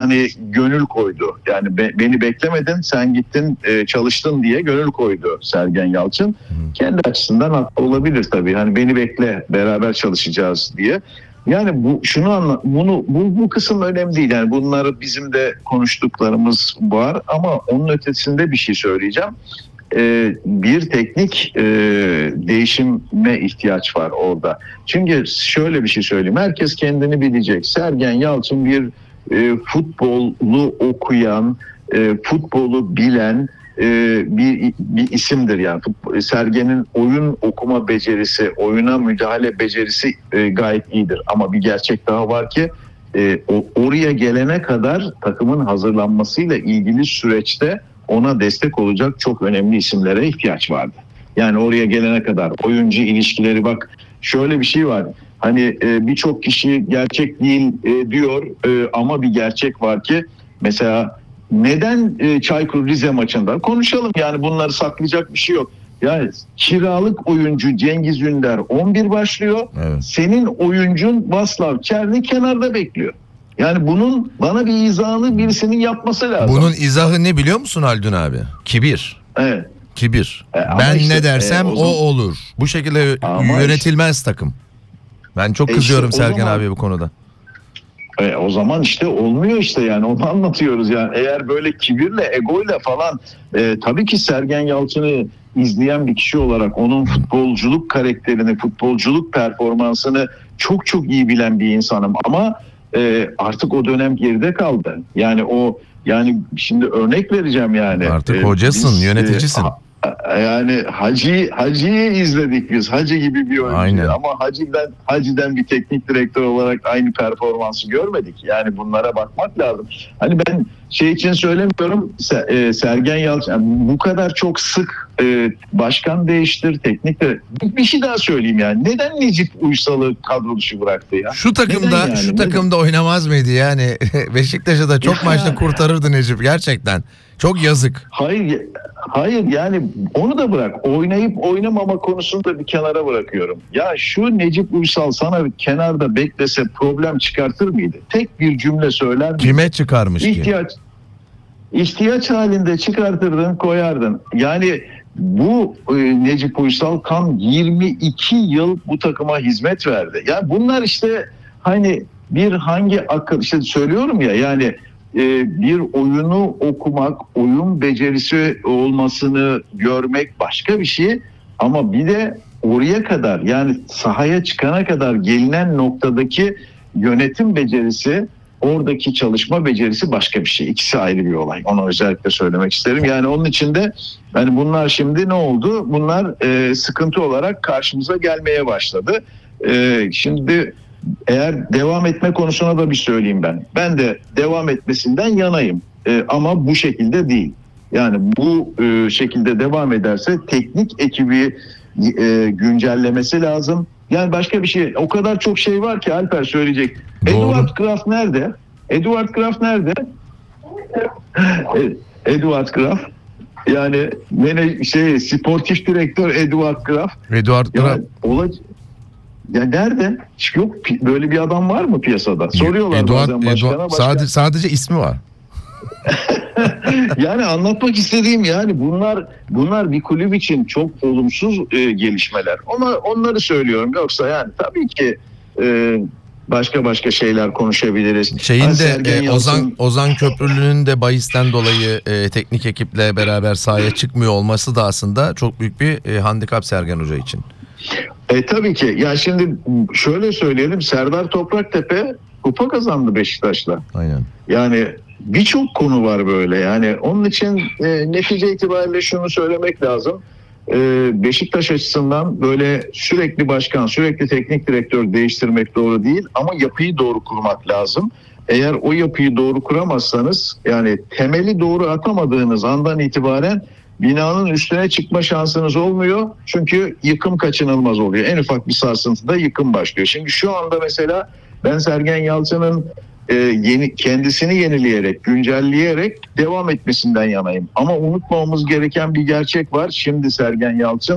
hani gönül koydu. Yani beni beklemedin, sen gittin çalıştın diye gönül koydu Sergen Yalçın. Kendi açısından haklı olabilir tabii. Hani beni bekle, beraber çalışacağız diye. Yani bu kısım önemli değil. Yani bunları bizim de konuştuklarımız var ama onun ötesinde bir şey söyleyeceğim. Bir teknik değişime ihtiyaç var orada. Çünkü şöyle bir şey söyleyeyim. Herkes kendini bilecek. Sergen Yalçın bir futbolu okuyan, futbolu bilen bir isimdir. Yani Sergen'in oyun okuma becerisi, oyuna müdahale becerisi gayet iyidir. Ama bir gerçek daha var ki oraya gelene kadar takımın hazırlanmasıyla ilgili süreçte ona destek olacak çok önemli isimlere ihtiyaç vardı. Yani oraya gelene kadar oyuncu ilişkileri, bak şöyle bir şey var. Hani birçok kişi gerçek değil diyor ama bir gerçek var ki mesela neden Çaykur Rize maçında konuşalım, yani bunları saklayacak bir şey yok. Yani kiralık oyuncu Cengiz Ünder 11 başlıyor. Evet. Senin oyuncun Vaslav Çerni kenarda bekliyor. Yani bunun bana bir izahını birisinin yapması lazım. Bunun izahı ne biliyor musun Haldun abi? Kibir. Evet. Kibir. Ben işte, ne dersem o olur. Bu şekilde yönetilmez takım. Ben çok kızıyorum işte Sergen abi bu konuda. O zaman işte olmuyor işte, yani onu anlatıyoruz yani. Eğer böyle kibirle, egoyla falan tabii ki Sergen Yalçın'ı izleyen bir kişi olarak onun futbolculuk karakterini, futbolculuk performansını çok çok iyi bilen bir insanım ama artık o dönem geride kaldı. Yani şimdi örnek vereceğim yani. Artık hocasın, yöneticisin. Yani Hacı'yı izledik biz. Hacı gibi bir oyuncu. Aynen. Ama Hacı'den bir teknik direktör olarak aynı performansı görmedik. Yani bunlara bakmak lazım. Hani ben şey için söylemiyorum. Sergen Yalçın bu kadar çok sık başkan değiştir, teknik de bir şey daha söyleyeyim yani. Neden Necip Uysal'ı kadro dışı bıraktı ya? Şu takımda oynamaz mıydı yani? Beşiktaş'ı da çok maçta kurtarırdı Necip gerçekten. Çok yazık. Hayır yani onu da bırak. Oynayıp oynamama konusunu da bir kenara bırakıyorum. Ya şu Necip Uysal sana kenarda beklese problem çıkartır mıydı? Tek bir cümle söyler miydi? Kime çıkarmış ki? İhtiyaç halinde çıkartırdın, koyardın. Yani bu Necip Uysal tam 22 yıl bu takıma hizmet verdi. Ya bunlar işte hani hangi akıl, işte söylüyorum ya yani bir oyunu okumak, oyun becerisi olmasını görmek başka bir şey ama bir de oraya kadar, yani sahaya çıkana kadar gelinen noktadaki yönetim becerisi, oradaki çalışma becerisi başka bir şey. İkisi ayrı bir olay. Onu özellikle söylemek isterim. Yani onun için de yani bunlar şimdi ne oldu? Bunlar sıkıntı olarak karşımıza gelmeye başladı. Şimdi eğer devam etme konusuna da bir söyleyeyim ben. Ben de devam etmesinden yanayım. Ama bu şekilde değil. Yani bu şekilde devam ederse teknik ekibi güncellemesi lazım. Yani başka bir şey, o kadar çok şey var ki Alper söyleyecek. Eduard Graf nerede? Eduard Graf. Yani sportif direktör Eduard Graf. Ya nerede? Yok, böyle bir adam var mı piyasada? Soruyorlar bazen başkana. Sadece ismi var. Yani anlatmak istediğim, yani bunlar bir kulüp için çok olumsuz gelişmeler. Onları söylüyorum. Yoksa yani tabii ki başka şeyler konuşabiliriz. Ozan Köprülü'nün de bahisten dolayı teknik ekiple beraber sahaya çıkmıyor olması da aslında çok büyük bir handikap Sergen Hoca için. Tabii ki. Ya şimdi şöyle söyleyelim. Serdar Topraktepe kupa kazandı Beşiktaş'la. Aynen. Yani birçok konu var böyle. Yani onun için netice itibariyle şunu söylemek lazım. Beşiktaş açısından böyle sürekli başkan, sürekli teknik direktör değiştirmek doğru değil ama yapıyı doğru kurmak lazım. Eğer o yapıyı doğru kuramazsanız, yani temeli doğru atamadığınız andan itibaren binanın üstüne çıkma şansınız olmuyor. Çünkü yıkım kaçınılmaz oluyor. En ufak bir sarsıntıda yıkım başlıyor. Şimdi şu anda mesela ben Sergen Yalçın'ın kendisini yenileyerek, güncelleyerek devam etmesinden yanayım. Ama unutmamamız gereken bir gerçek var. Şimdi Sergen Yalçın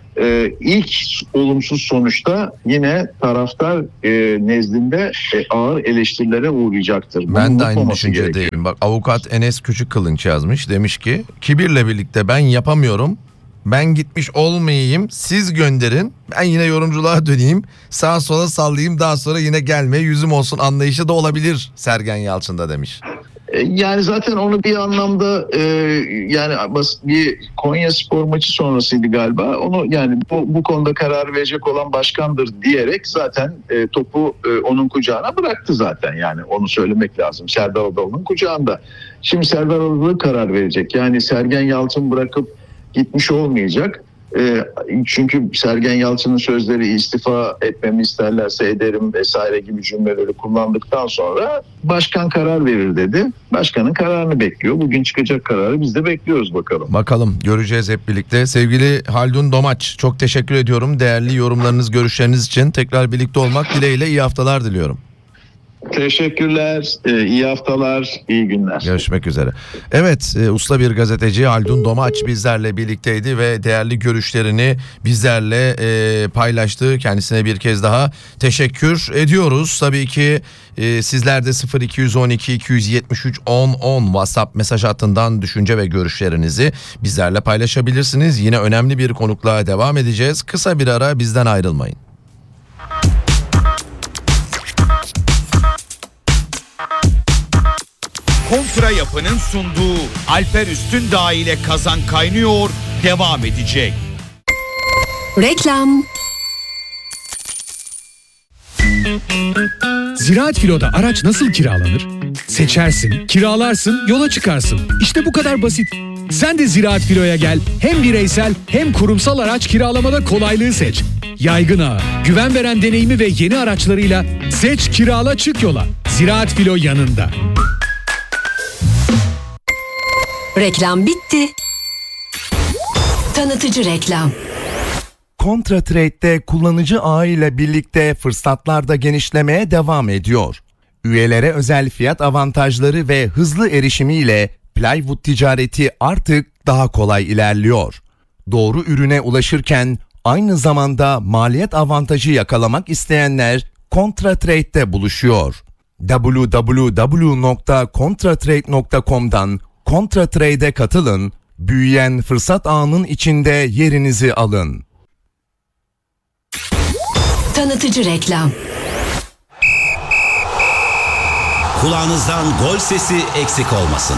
ilk olumsuz sonuçta yine taraftar nezdinde ağır eleştirilere uğrayacaktır. Bunun Ben de aynı unutmaması gerekiyor. düşüncedeyim. Bak, avukat Enes Küçükkılınç yazmış. Demiş ki kibirle birlikte ben yapamıyorum. Ben gitmiş olmayayım. Siz gönderin. Ben yine yorumculuğa döneyim. Sağa sola sallayayım. Daha sonra yine gelmeye yüzüm olsun anlayışı da olabilir Sergen Yalçın da demiş. Yani zaten onu bir anlamda yani bir Konyaspor maçı sonrasıydı galiba. Onu yani bu konuda karar verecek olan başkandır diyerek zaten topu onun kucağına bıraktı zaten. Yani onu söylemek lazım. Serdar Adalı'nın kucağında. Şimdi Serdar Adalı karar verecek. Yani Sergen Yalçın bırakıp gitmiş olmayacak. Çünkü Sergen Yalçın'ın sözleri istifa etmemi isterlerse ederim vesaire gibi cümleleri kullandıktan sonra başkan karar verir dedi. Başkanın kararını bekliyor. Bugün çıkacak kararı biz de bekliyoruz bakalım. Bakalım, göreceğiz hep birlikte. Sevgili Haldun Domaç, çok teşekkür ediyorum. Değerli yorumlarınız, görüşleriniz için tekrar birlikte olmak dileğiyle iyi haftalar diliyorum. Teşekkürler, iyi haftalar, iyi günler. Görüşmek üzere. Evet, usta bir gazeteci Haldun Domaç bizlerle birlikteydi ve değerli görüşlerini bizlerle paylaştı. Kendisine bir kez daha teşekkür ediyoruz. Tabii ki sizler de 0212 273 1010 WhatsApp mesaj hattından düşünce ve görüşlerinizi bizlerle paylaşabilirsiniz. Yine önemli bir konukla devam edeceğiz. Kısa bir ara, bizden ayrılmayın. Kontra Yapı'nın sunduğu Alper Üstündağ ile Kazan Kaynıyor devam edecek. Reklam. Ziraat Filo'da araç nasıl kiralanır? Seçersin, kiralarsın, yola çıkarsın. İşte bu kadar basit. Sen de Ziraat Filo'ya gel. Hem bireysel hem kurumsal araç kiralamada kolaylığı seç. Yaygın ağı, güven veren deneyimi ve yeni araçlarıyla seç, kirala, çık yola. Ziraat Filo yanında. Reklam bitti. Tanıtıcı reklam. Kontratrade'de kullanıcı ağı ile birlikte fırsatlar da genişlemeye devam ediyor. Üyelere özel fiyat avantajları ve hızlı erişimiyle plywood ticareti artık daha kolay ilerliyor. Doğru ürüne ulaşırken aynı zamanda maliyet avantajı yakalamak isteyenler Kontratrade'de buluşuyor. www.kontratrade.com'dan Kontratrade'e katılın, büyüyen fırsat ağının içinde yerinizi alın. Tanıtıcı reklam. Kulağınızdan gol sesi eksik olmasın.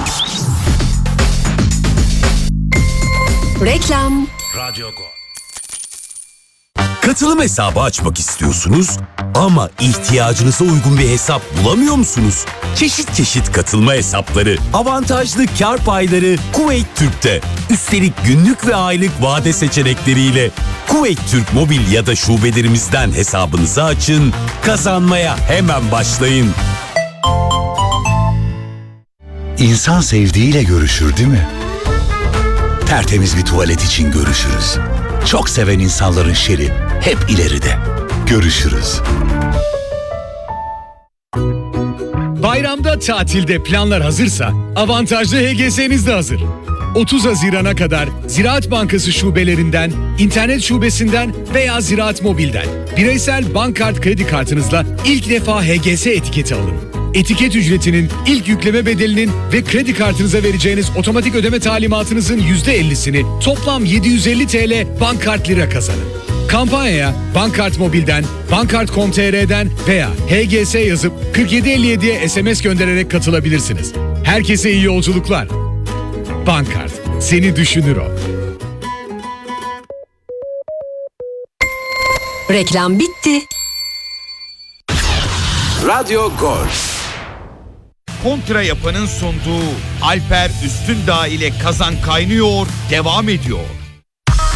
Reklam. Radyo Gol. Katılım hesabı açmak istiyorsunuz ama ihtiyacınıza uygun bir hesap bulamıyor musunuz? Çeşit çeşit katılma hesapları, avantajlı kar payları Kuveyt Türk'te. Üstelik günlük ve aylık vade seçenekleriyle Kuveyt Türk mobil ya da şubelerimizden hesabınızı açın, kazanmaya hemen başlayın. İnsan sevdiğiyle görüşür değil mi? Tertemiz bir tuvalet için görüşürüz. Çok seven insanların şeri hep ileride. Görüşürüz. Bayramda, tatilde planlar hazırsa avantajlı HGS'niz de hazır. 30 Haziran'a kadar Ziraat Bankası şubelerinden, internet şubesinden veya Ziraat Mobil'den bireysel bankkart kredi kartınızla ilk defa HGS etiketi alın. Etiket ücretinin, ilk yükleme bedelinin ve kredi kartınıza vereceğiniz otomatik ödeme talimatınızın %50'sini toplam 750 TL bankkart lira kazanın. Kampanyaya Bankkart Mobil'den, bankkart.com.tr'den veya HGS yazıp 4757'ye SMS göndererek katılabilirsiniz. Herkese iyi yolculuklar. Bankkart, seni düşünür o. Reklam bitti. Radyo Gol. Kontra Yapı'nın sunduğu Alper Üstündağ ile Kazan Kaynıyor devam ediyor.